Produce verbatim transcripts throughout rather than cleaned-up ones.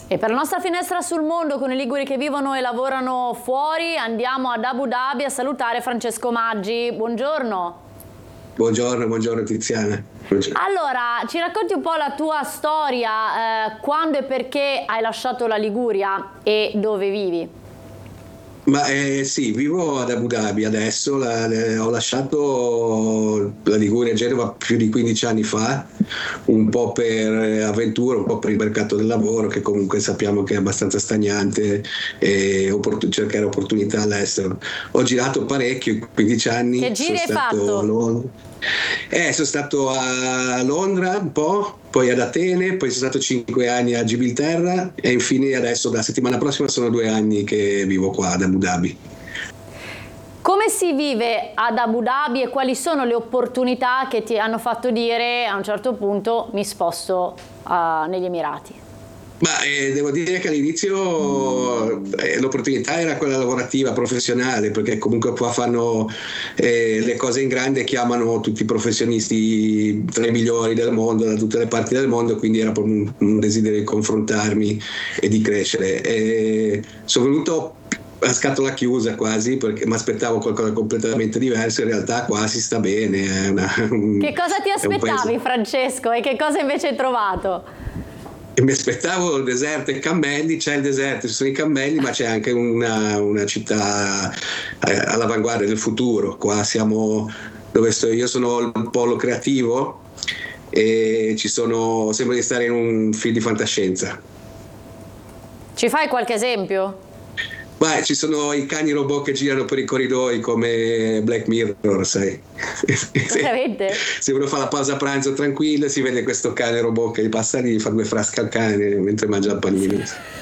E per la nostra finestra sul mondo, con i liguri che vivono e lavorano fuori, andiamo ad Abu Dhabi a salutare Francesco Maggi. Buongiorno. Buongiorno, buongiorno Tiziana. Buongiorno. Allora, ci racconti un po' la tua storia, eh, quando e perché hai lasciato la Liguria e dove vivi? Ma eh, sì, vivo ad Abu Dhabi adesso, la, le- ho lasciato la Liguria e Genova più di quindici anni fa, un po' per eh, avventura, un po' per il mercato del lavoro che comunque sappiamo che è abbastanza stagnante e opportun- cercare opportunità all'estero. Ho girato parecchio in quindici anni. Che giri sono hai stato fatto? a Londra. Eh, sono stato a Londra un po', poi ad Atene, poi sono stato cinque anni a Gibilterra e infine adesso da settimana prossima sono due anni che vivo qua ad Abu Dhabi. Come si vive ad Abu Dhabi e quali sono le opportunità che ti hanno fatto dire a un certo punto mi sposto uh, negli Emirati? Ma eh, devo dire che all'inizio eh, l'opportunità era quella lavorativa, professionale, perché comunque qua fanno eh, le cose in grande, chiamano tutti i professionisti tra i migliori del mondo, da tutte le parti del mondo, quindi era proprio un, un desiderio di confrontarmi e di crescere. E sono venuto a scatola chiusa quasi, perché mi aspettavo qualcosa di completamente diverso, in realtà qua si sta bene. È una, un, Che cosa ti aspettavi, Francesco, e che cosa invece hai trovato? E mi aspettavo il deserto e cammelli, c'è il deserto, ci sono i cammelli, ma c'è anche una, una città eh, all'avanguardia del futuro. Qua siamo dove sto io, sono il polo creativo e ci sono, sembra di stare in un film di fantascienza. Ci fai qualche esempio? Beh, ci sono i cani robot che girano per i corridoi come Black Mirror, sai. Veramente? Se uno fa la pausa pranzo tranquillo, si vede questo cane robot che gli passa lì, fa due frasche al cane mentre mangia il panino.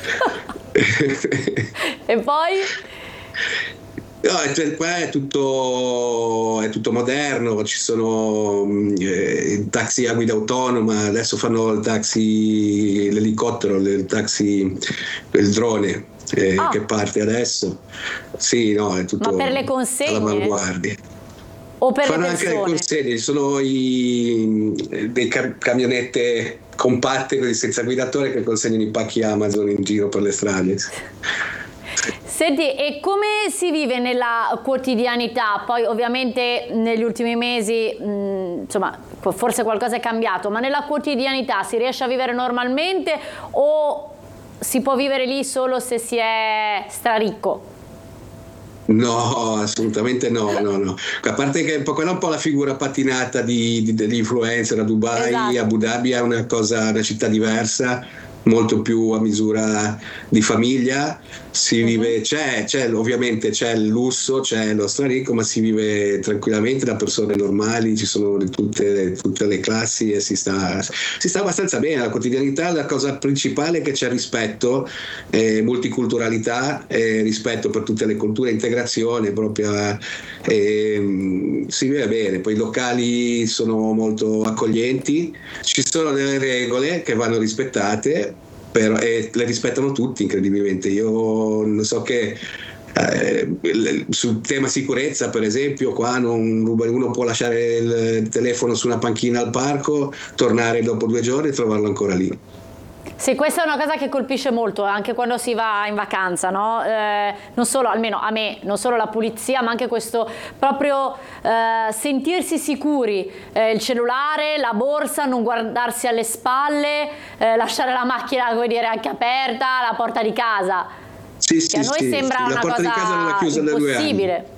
E poi? No, cioè, qua è tutto, è tutto moderno, ci sono eh, taxi a guida autonoma, adesso fanno il taxi, l'elicottero, il taxi, il drone. Eh, Ah. che parte adesso. Sì, no, è tutto Ma per le consegne? all'avanguardia. O per Fanno le anche le persone? consegne, ci sono i, dei cam- camionette compatte così senza guidatore che consegnano i pacchi Amazon in giro per le strade. Senti, e come si vive nella quotidianità? Poi ovviamente negli ultimi mesi, mh, insomma, forse qualcosa è cambiato, ma nella quotidianità si riesce a vivere normalmente o si può vivere lì solo se si è straricco? No, assolutamente no, no, no. A parte che quella è un po' la figura patinata di, di, di influencer a Dubai, Esatto. Abu Dhabi è una cosa, una città diversa, molto più a misura di famiglia. Si vive, c'è, c'è ovviamente c'è il lusso, c'è lo straricco, ma si vive tranquillamente da persone normali, ci sono di tutte, tutte le classi e si sta, si sta abbastanza bene. La quotidianità, la cosa principale è che c'è rispetto, eh, multiculturalità, eh, rispetto per tutte le culture, integrazione proprio, eh, si vive bene. Poi i locali sono molto accoglienti, ci sono delle regole che vanno rispettate. Però, e le rispettano tutti incredibilmente. Io non so che eh, sul tema sicurezza, per esempio, qua non, uno può lasciare il telefono su una panchina al parco, tornare dopo due giorni e trovarlo ancora lì. Sì, questa è una cosa che colpisce molto anche quando si va in vacanza, no? Eh, non solo, almeno a me, non solo la pulizia, ma anche questo proprio eh, sentirsi sicuri, eh, il cellulare, la borsa, non guardarsi alle spalle, eh, lasciare la macchina, come dire, anche aperta, la porta di casa. Sì, Che a sì, noi sì, sembra sì. La una porta di casa non l'ha cosa chiusa da due anni. impossibile.